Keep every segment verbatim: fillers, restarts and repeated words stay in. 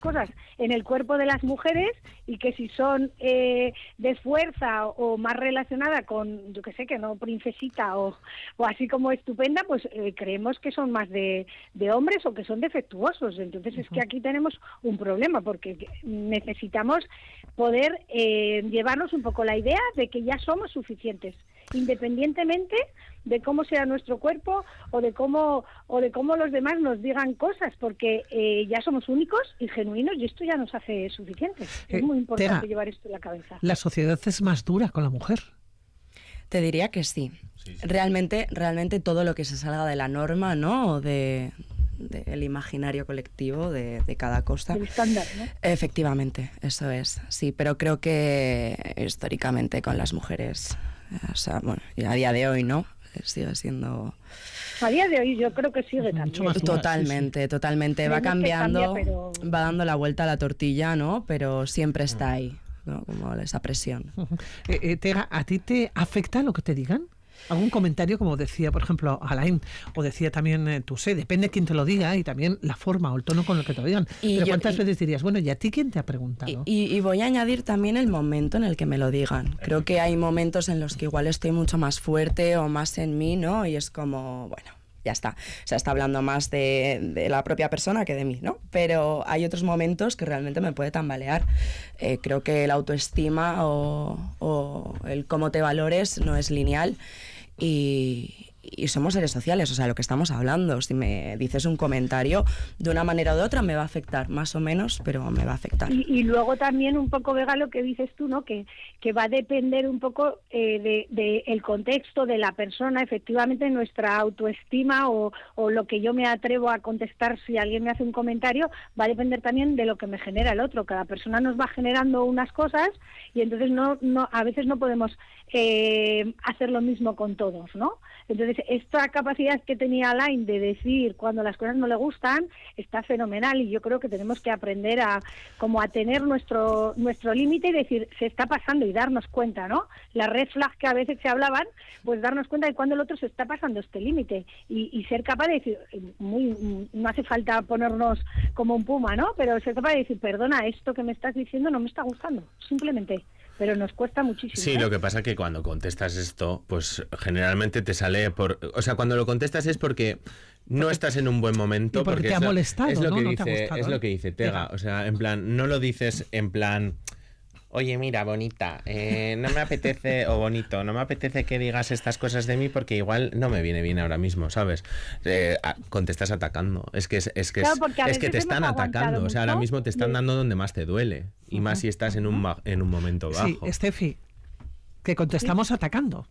cosas en el cuerpo de las mujeres y que si son eh, de fuerza o, o más relacionada con, yo que sé, que no princesita o, o así como estupenda, pues eh, creemos que son más de, de hombres o que son defectuosos. Entonces uh-huh. es que aquí tenemos un problema porque necesitamos poder eh, llevarnos un poco la idea de que ya somos suficientes, independientemente de cómo sea nuestro cuerpo o de cómo o de cómo los demás nos digan cosas, porque eh, ya somos únicos y genuinos y esto ya nos hace suficientes. Eh, es muy importante Tera, llevar esto en la cabeza. ¿La sociedad es más dura con la mujer? Te diría que sí. sí, sí. Realmente, realmente todo lo que se salga de la norma, ¿no? O de del imaginario colectivo de, de cada cosa. El estándar, ¿no? Efectivamente, eso es. Sí, pero creo que históricamente con las mujeres, o sea, bueno, y a día de hoy, ¿no? Sigue siendo... A día de hoy yo creo que sigue también. Totalmente, sí, sí. totalmente. Va cambiando, cambia, pero... va dando la vuelta a la tortilla, ¿no? Pero siempre está ahí, ¿no? Como esa presión. Uh-huh. eh, eh, Tera, ¿a ti te afecta lo que te digan? ¿Algún comentario, como decía, por ejemplo, Alain, o decía también eh, tú sé, depende de quién te lo diga y también la forma o el tono con el que te lo digan? Y Pero yo, ¿cuántas y, veces dirías, bueno, ¿y a ti quién te ha preguntado? Y, y, y voy a añadir también el momento en el que me lo digan. Creo que hay momentos en los que igual estoy mucho más fuerte o más en mí, ¿no? Y es como, bueno, ya está. O sea, está hablando más de, de la propia persona que de mí, ¿no? Pero hay otros momentos que realmente me puede tambalear. Eh, creo que la autoestima o, o el cómo te valores no es lineal. Y, y somos seres sociales, o sea, lo que estamos hablando, si me dices un comentario de una manera o de otra me va a afectar, más o menos, pero me va a afectar. Y, y luego también un poco, Vega, lo que dices tú, ¿no? Que, que va a depender un poco eh, de, de el contexto de la persona, efectivamente nuestra autoestima o, o lo que yo me atrevo a contestar si alguien me hace un comentario, va a depender también de lo que me genera el otro. Cada persona nos va generando unas cosas y entonces no, no a veces no podemos eh, hacer lo mismo con todos, ¿no? Entonces, esta capacidad que tenía Alain de decir cuando las cosas no le gustan está fenomenal y yo creo que tenemos que aprender a como a tener nuestro nuestro límite y decir, se está pasando y darnos cuenta, ¿no? Las red flags que a veces se hablaban, pues darnos cuenta de cuando el otro se está pasando este límite y, y ser capaz de decir, muy no hace falta ponernos como un puma, ¿no? Pero ser capaz de decir, perdona, esto que me estás diciendo no me está gustando, simplemente. Pero nos cuesta muchísimo. Sí, ¿eh? Lo que pasa es que cuando contestas esto, pues generalmente te sale por... O sea, cuando lo contestas es porque no porque, estás en un buen momento. Y porque, porque te ha lo, molestado, es lo ¿no? que no dice, te ha gustado, es ¿eh? lo que dice Tega. O sea, en plan, no lo dices en plan... Oye, mira, bonita, eh, no me apetece, o bonito, no me apetece que digas estas cosas de mí porque igual no me viene bien ahora mismo, ¿sabes? Eh, contestas atacando, es que es, es que, claro, es, es que te están atacando, o sea, ahora mismo te están dando donde más te duele, y uh-huh. más si estás en un, en un momento bajo. Sí, Estefi, que contestamos sí. atacando.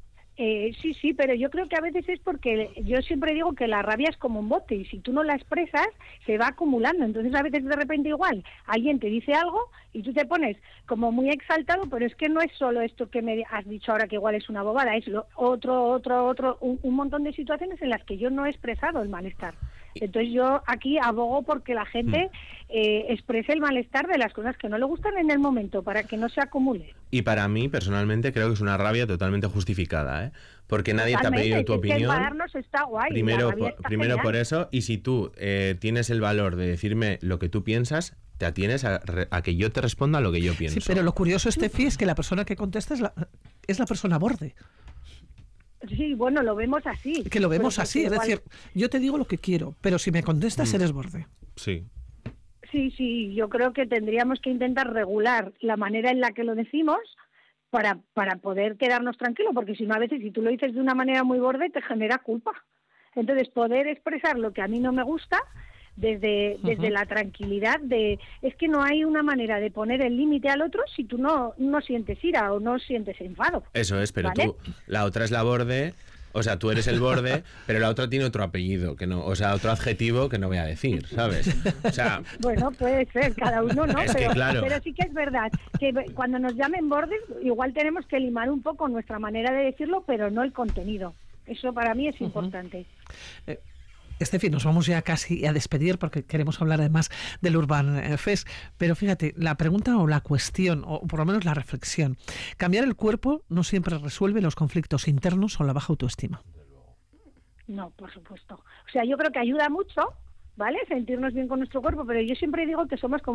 Eh, sí, sí, pero yo creo que a veces es porque yo siempre digo que la rabia es como un bote y si tú no la expresas se va acumulando, entonces a veces de repente igual alguien te dice algo y tú te pones como muy exaltado, pero es que no es solo esto que me has dicho ahora que igual es una bobada, es lo, otro, otro, otro, un, un montón de situaciones en las que yo no he expresado el malestar. Entonces yo aquí abogo porque la gente eh, exprese el malestar de las cosas que no le gustan en el momento para que no se acumule. Y para mí, personalmente, creo que es una rabia totalmente justificada, ¿eh? Porque nadie Totalmente, te ha pedido tu opinión. Que enfadarnos está guay, primero, por, está primero por eso, y si tú eh, tienes el valor de decirme lo que tú piensas, te atienes a, a que yo te responda lo que yo pienso. Sí, pero lo curioso, Estefi, es que la persona que contesta es la, es la persona borde. Sí, bueno, lo vemos así. Que lo vemos así, es igual... decir, yo te digo lo que quiero, pero si me contestas mm. eres borde. Sí. Sí, sí, yo creo que tendríamos que intentar regular la manera en la que lo decimos para, para poder quedarnos tranquilos, porque si no, a veces si tú lo dices de una manera muy borde te genera culpa. Entonces, poder expresar lo que a mí no me gusta desde, uh-huh. desde la tranquilidad de... Es que no hay una manera de poner el límite al otro si tú no, no sientes ira o no sientes enfado. Eso es, pero ¿vale? tú, la otra es la borde... O sea, tú eres el borde, pero la otra tiene otro apellido, que no, o sea, otro adjetivo que no voy a decir, ¿sabes? O sea, bueno, puede ser, cada uno, ¿no? Es pero, que, claro. pero sí que es verdad que cuando nos llamen bordes, igual tenemos que limar un poco nuestra manera de decirlo, pero no el contenido. Eso para mí es importante. Uh-huh. Eh. Estefi, nos vamos ya casi a despedir porque queremos hablar además del Urban Fest, pero fíjate, la pregunta o la cuestión, o por lo menos la reflexión, cambiar el cuerpo no siempre resuelve los conflictos internos o la baja autoestima. No, por supuesto. O sea, yo creo que ayuda mucho, ¿vale? Sentirnos bien con nuestro cuerpo, pero yo siempre digo que somos como